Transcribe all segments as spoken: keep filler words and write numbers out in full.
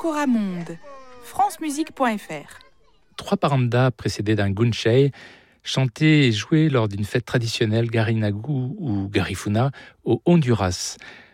Coramonde, francemusique point f r. Trois parandas précédés d'un gunchei, chantés et joués lors d'une fête traditionnelle Garinagu ou Garifuna au Honduras.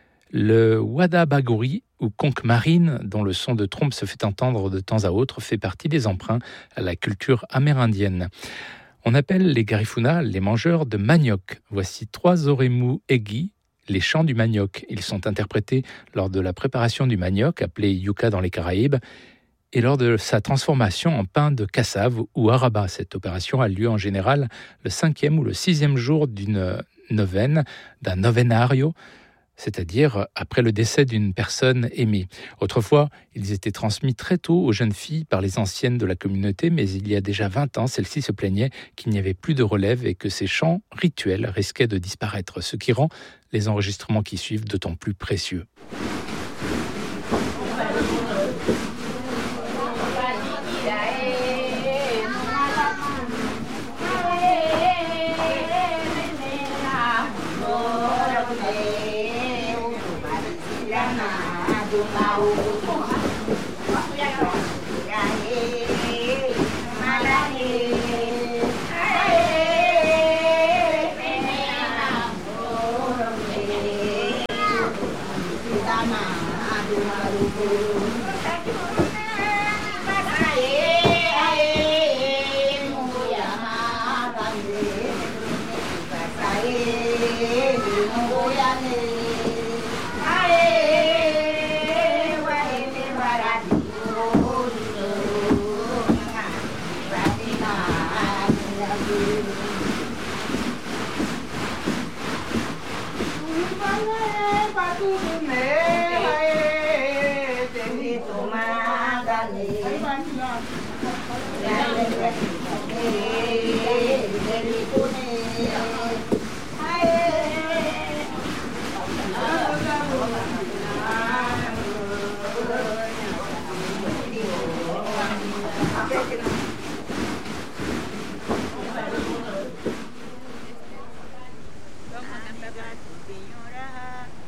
Le Wada Baguri ou conque marine, dont le son de trompe se fait entendre de temps à autre, fait partie des emprunts à la culture amérindienne. On appelle les Garifuna les mangeurs de manioc. Voici trois oremu egi, les chants du manioc. Ils sont interprétés lors de la préparation du manioc, appelé yuca dans les Caraïbes, et lors de sa transformation en pain de cassave ou araba. Cette opération a lieu en général le cinquième ou le sixième jour d'une neuvaine, d'un novenario, c'est-à-dire après le décès d'une personne aimée. Autrefois, ils étaient transmis très tôt aux jeunes filles par les anciennes de la communauté, mais il y a déjà vingt ans, celles-ci se plaignaient qu'il n'y avait plus de relève et que ces chants rituels risquaient de disparaître, ce qui rend les enregistrements qui suivent d'autant plus précieux. Hey,